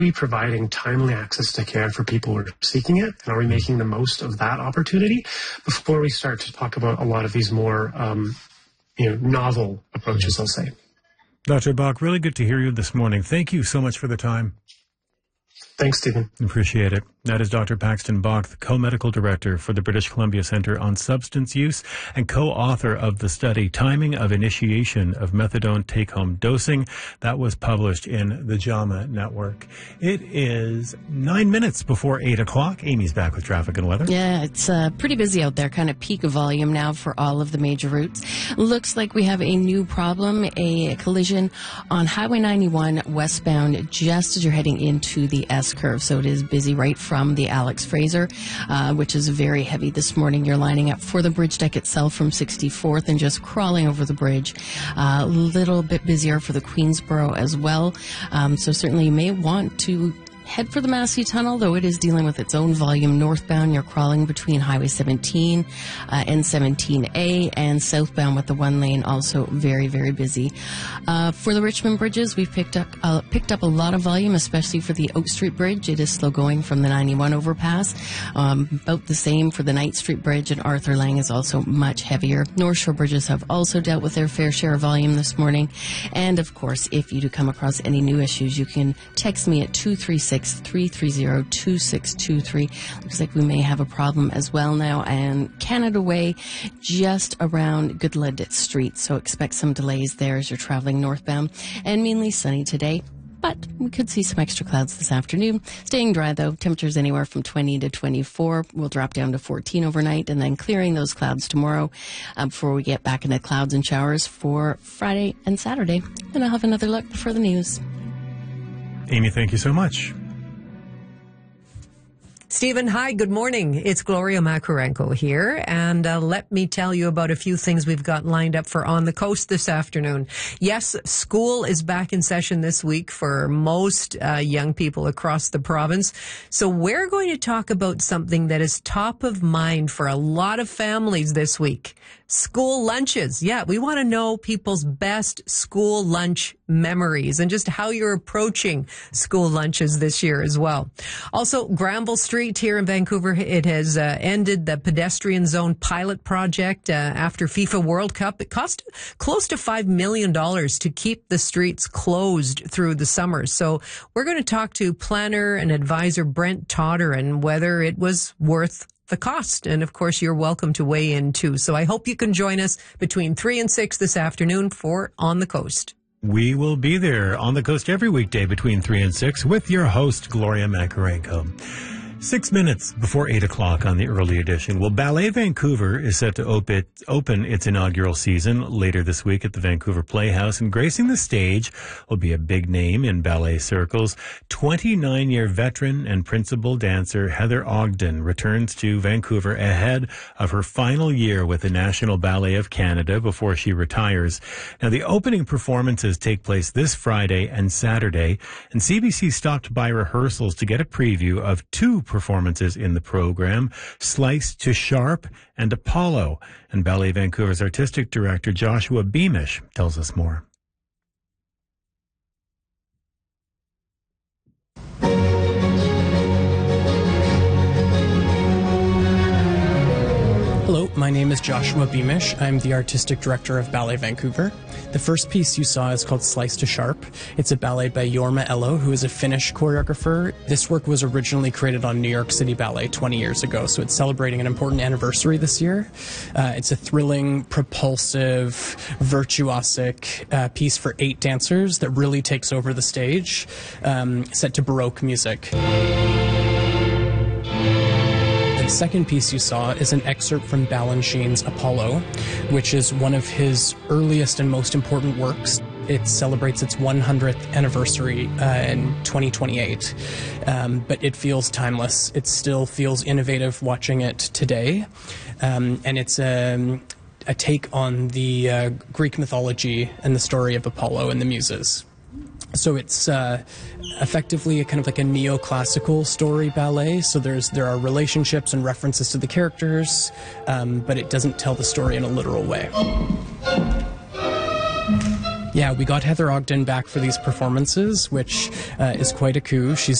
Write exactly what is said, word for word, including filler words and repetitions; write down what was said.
we providing timely access to care for people who are seeking it? And are we making the most of that opportunity before we start to talk about a lot of these more um, you know, novel approaches, I'll say. Doctor Bach, really good to hear you this morning. Thank you so much for the time. Thanks, Stephen. Appreciate it. That is Doctor Paxton Bach, the co-medical director for the British Columbia Centre on Substance Use and co-author of the study, Timing of Initiation of Methadone Take-Home Dosing. That was published in the JAMA Network. It is nine minutes before eight o'clock. Amy's back with traffic and weather. Yeah, it's uh, pretty busy out there, kind of peak volume now for all of the major routes. Looks like we have a new problem, a collision on Highway ninety-one westbound just as you're heading into the S-curve. So it is busy right from the Alex Fraser, uh, which is very heavy this morning. You're lining up for the bridge deck itself from sixty-fourth and just crawling over the bridge. Uh, a little bit busier for the Queensboro as well. Um, so certainly you may want to head for the Massey Tunnel, though it is dealing with its own volume northbound. You're crawling between Highway seventeen uh, and seventeen A, and southbound with the one lane also very, very busy. Uh, for the Richmond bridges, we've picked up uh, picked up a lot of volume, especially for the Oak Street Bridge. It is slow going from the ninety-one overpass. Um, about the same for the Knight Street Bridge, and Arthur Lang is also much heavier. North Shore bridges have also dealt with their fair share of volume this morning. And of course, if you do come across any new issues, you can text me at two three six, three three zero, two six two three. Looks like we may have a problem as well now, and Canada Way just around Goodland Street, so expect some delays there as you're traveling northbound, and mainly sunny today, but we could see some extra clouds this afternoon. Staying dry though, temperatures anywhere from twenty to twenty-four. We'll drop down to fourteen overnight, and then clearing those clouds tomorrow uh, before we get back into clouds and showers for Friday and Saturday. And I'll have another look for the news. Amy, thank you so much. Stephen, hi, good morning. It's Gloria Makarenko here, and uh, let me tell you about a few things we've got lined up for On the Coast this afternoon. Yes, school is back in session this week for most uh, young people across the province. So we're going to talk about something that is top of mind for a lot of families this week. School lunches. Yeah, we want to know people's best school lunch memories and just how you're approaching school lunches this year as well. Also, Granville Street here in Vancouver, it has uh, ended the pedestrian zone pilot project uh, after FIFA World Cup. It cost close to five million dollars to keep the streets closed through the summer. So we're going to talk to planner and advisor Brent Totter and whether it was worth the cost. And of course, you're welcome to weigh in too. So I hope you can join us between three and six this afternoon for On the Coast. We will be there on the coast every weekday between three and six with your host, Gloria Makarenko. Six minutes before eight o'clock on the early edition. Well, Ballet Vancouver is set to op it, open its inaugural season later this week at the Vancouver Playhouse, and gracing the stage will be a big name in ballet circles. twenty-nine-year veteran and principal dancer Heather Ogden returns to Vancouver ahead of her final year with the National Ballet of Canada before she retires. Now, the opening performances take place this Friday and Saturday, and C B C stopped by rehearsals to get a preview of two performances in the program, Slice to Sharp and Apollo. And Ballet Vancouver's artistic director Joshua Beamish tells us more. Hello, my name is Joshua Beamish. I'm the artistic director of Ballet Vancouver. The first piece you saw is called Slice to Sharp. It's a ballet by Jorma Elo, who is a Finnish choreographer. This work was originally created on New York City Ballet twenty years ago, so it's celebrating an important anniversary this year. Uh, it's a thrilling, propulsive, virtuosic uh, piece for eight dancers that really takes over the stage, um, set to Baroque music. The second piece you saw is an excerpt from Balanchine's Apollo, which is one of his earliest and most important works. It celebrates its one hundredth anniversary uh, in twenty twenty-eight, um, but it feels timeless. It still feels innovative watching it today, um, and it's a, a take on the uh, Greek mythology and the story of Apollo and the Muses. So it's uh, effectively a kind of like a neoclassical story ballet. So there's there are relationships and references to the characters, um, but it doesn't tell the story in a literal way. Yeah, we got Heather Ogden back for these performances, which uh, is quite a coup. She's